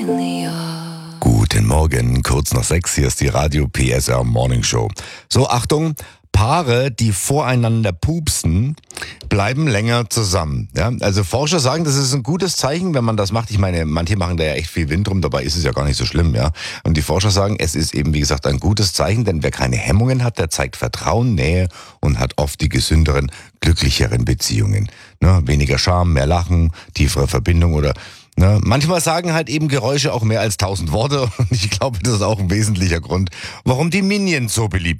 Guten Morgen, kurz nach 6, hier ist die Radio PSR Morning Show. So, Achtung, Paare, die voreinander pupsen, bleiben länger zusammen. Ja? Also Forscher sagen, das ist ein gutes Zeichen, wenn man das macht. Ich meine, manche machen da ja echt viel Wind drum, dabei ist es ja gar nicht so schlimm. Ja. Und die Forscher sagen, es ist eben, wie gesagt, ein gutes Zeichen, denn wer keine Hemmungen hat, der zeigt Vertrauen, Nähe und hat oft die gesünderen, glücklicheren Beziehungen. Ne? Weniger Scham, mehr Lachen, tiefere Verbindung oder... Ne, manchmal sagen halt eben Geräusche auch mehr als 1000 Worte und ich glaube, das ist auch ein wesentlicher Grund, warum die Minions so beliebt